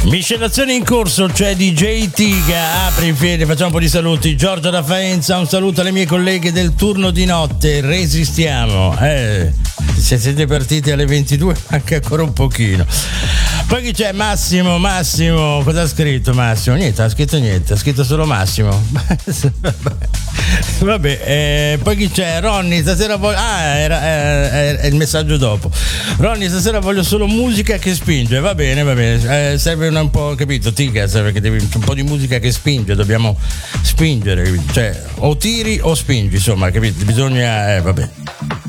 Miscelazione in corso, c'è DJ Tiga, apri in fiere, facciamo un po' di saluti. Giorgia da Faenza, un saluto alle mie colleghe del turno di notte, resistiamo. Se siete partiti alle 22 manca ancora un pochino. Poi chi c'è? Massimo, cosa ha scritto Massimo? Niente, ha scritto solo Massimo. Vabbè, poi chi c'è? Ronny, stasera voglio... era il messaggio dopo. Ronny, stasera voglio solo musica che spinge. Va bene. Serve un po', capito? Tiga, serve che devi un po' di musica che spinge, dobbiamo spingere, capito? Cioè, o tiri o spingi, insomma, capito? Bisogna... vabbè.